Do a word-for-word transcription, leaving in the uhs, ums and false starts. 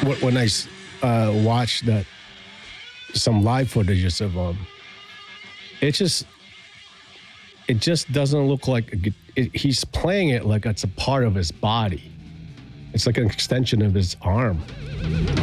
wh- when I s- uh, watched that some live footages of him, it just it just doesn't look like a, gu- it, he's playing it like it's a part of his body. It's like an extension of his arm.